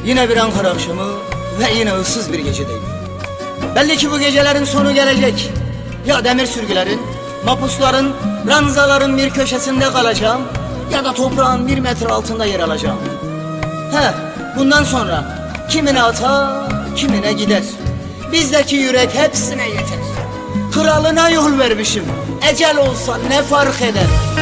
Yine bir Ankara akşamı ve yine ıssız bir gecedeyim. Belli ki bu gecelerin sonu gelecek. Ya demir sürgülerin, mapusların, ranzaların bir köşesinde kalacağım, ya da toprağın 1 metre altında yer alacağım. Bundan sonra kimine atar, kimine gider. Bizdeki yürek hepsine yeter. Kralına yol vermişim, ecel olsa ne fark eder?